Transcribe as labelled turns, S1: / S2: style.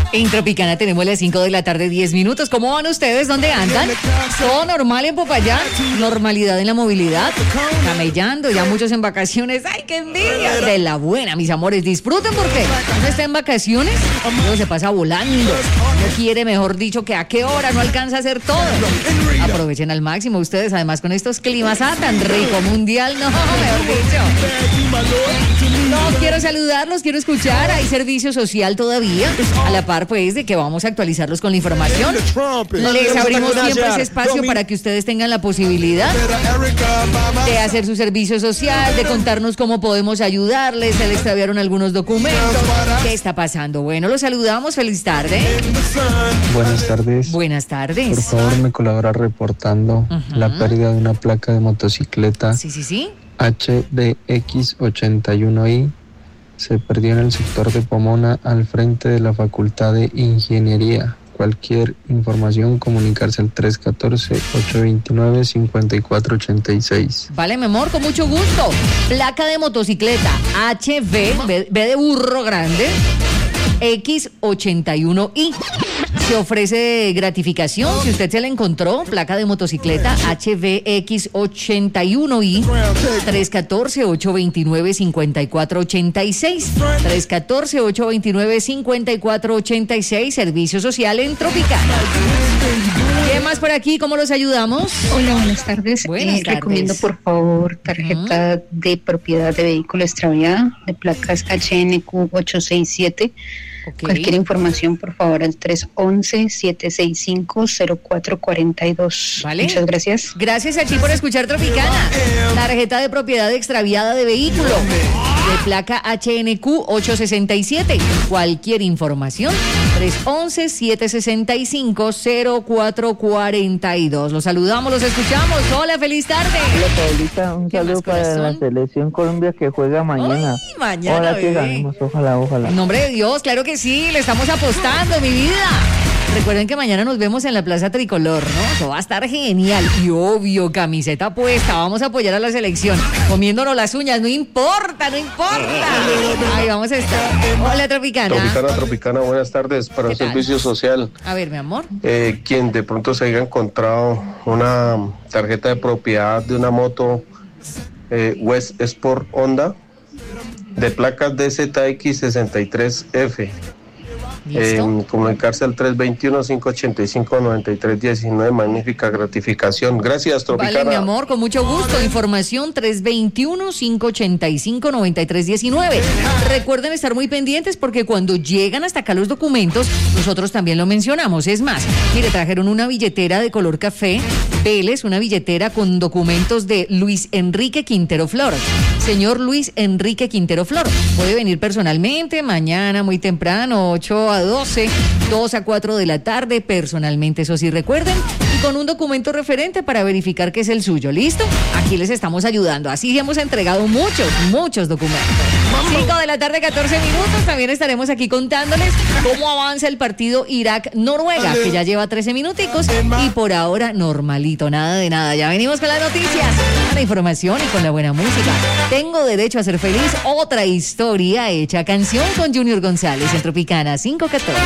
S1: En Tropicana tenemos las 5 de la tarde, 10 minutos. ¿Cómo van ustedes? ¿Dónde andan? ¿Todo normal en Popayán? ¿Normalidad en la movilidad? Camellando, ya muchos en vacaciones. ¡Ay, qué envidia! De la buena, mis amores. Disfruten porque uno está en vacaciones, luego se pasa volando. No quiere, mejor dicho, que a qué hora no alcanza a hacer todo. Aprovechen al máximo ustedes, además con estos climas tan rico, mundial, no, mejor dicho. No, quiero saludarlos, quiero escuchar. Hay servicio social todavía, a la par pues de que vamos a actualizarlos con la información. Les abrimos siempre ese espacio para que ustedes tengan la posibilidad de hacer su servicio social, de contarnos cómo podemos ayudarles. Se les extraviaron algunos documentos. ¿Qué está pasando? Bueno, los saludamos, feliz tarde.
S2: Buenas tardes.
S1: Buenas tardes.
S2: Por favor, me colabora reportando la pérdida de una placa de motocicleta.
S1: Sí.
S2: HBX81I. Se perdió en el sector de Pomona, al frente de la Facultad de Ingeniería. Cualquier información, comunicarse al 314-829-5486.
S1: Vale, mi amor, con mucho gusto. Placa de motocicleta HB, B de burro grande, X81I. Se ofrece gratificación si usted se la encontró. Placa de motocicleta HBX81I 314-829-5486 314-829-5486. Servicio social en Tropicana. ¿Qué más por aquí? ¿Cómo los ayudamos?
S3: Hola, buenas tardes.
S1: Buenas tardes.
S3: Recomiendo por favor tarjeta de propiedad de vehículo extraviado de placas HNQ 867.
S1: Okay.
S3: Cualquier información, por favor, al 311-765-0442.
S1: Vale.
S3: Muchas gracias.
S1: Gracias a ti por escuchar Tropicana. Tarjeta de propiedad extraviada de vehículo de placa HNQ 867. Cualquier información, 311-765-0442. Los saludamos, los escuchamos. Hola, feliz tarde.
S4: Hola, Paulita, un saludo para la selección Colombia que juega mañana.
S1: Ay, mañana,
S4: Ojalá que
S1: bebé.
S4: ganemos, ojalá.
S1: En nombre de Dios, claro que sí, le estamos apostando, mi vida. Recuerden que mañana nos vemos en la Plaza Tricolor, ¿no? Eso va a estar genial. Y obvio, camiseta puesta. Vamos a apoyar a la selección. Comiéndonos las uñas. No importa. Ahí vamos a estar. Hola, Tropicana.
S5: Tropicana, buenas tardes. Para el servicio social.
S1: A ver, mi amor.
S5: Quien de pronto se haya encontrado una tarjeta de propiedad de una moto West Sport Honda de placas DZX63F. Comunicarse al 321-585-9319. Magnífica gratificación. Gracias, Tropicana.
S1: Vale, mi amor, con mucho gusto. Información 321-585-9319. Recuerden estar muy pendientes porque cuando llegan hasta acá los documentos, nosotros también lo mencionamos. Es más, mire, trajeron una billetera de color café, Vélez, una billetera con documentos de Luis Enrique Quintero Flor. Señor Luis Enrique Quintero Flor, puede venir personalmente mañana muy temprano, 8 a 12, 2 a 4 de la tarde, personalmente, eso sí, recuerden, y con un documento referente para verificar que es el suyo. ¿Listo? Aquí les estamos ayudando. Así hemos entregado muchos documentos. 5 de la tarde, 14 minutos. También estaremos aquí contándoles cómo avanza el partido Irak-Noruega, que ya lleva 13 minuticos y por ahora normalito, nada de nada. Ya venimos con las noticias, con la información y con la buena música. Tengo derecho a ser feliz, otra historia hecha canción con Junior González en Tropicana 514.